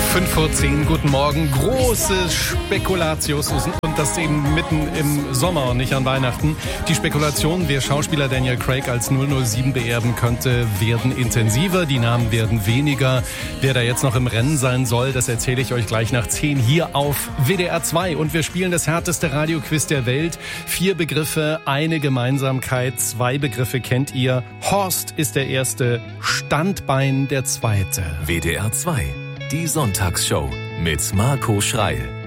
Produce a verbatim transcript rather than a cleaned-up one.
fünf vor zehn, guten Morgen. Große Spekulatius und das eben mitten im Sommer und nicht an Weihnachten. Die Spekulation, wer Schauspieler Daniel Craig als null null sieben beerben könnte, werden intensiver. Die Namen werden weniger. Wer da jetzt noch im Rennen sein soll, das erzähle ich euch gleich nach zehn hier auf W D R zwei. Und wir spielen das härteste Radioquiz der Welt. Vier Begriffe, eine Gemeinsamkeit. Zwei Begriffe kennt ihr. Horst ist der erste, Standbein der zweite. W D R zwei. Die Sonntagsshow mit Marco Schreil.